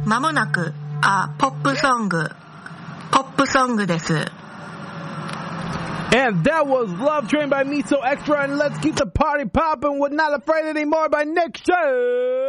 まもなく、ポップソングです。 And that was Love Train by Me So Extra, and let's keep the party popping with Not Afraid Anymore by Nick Shea.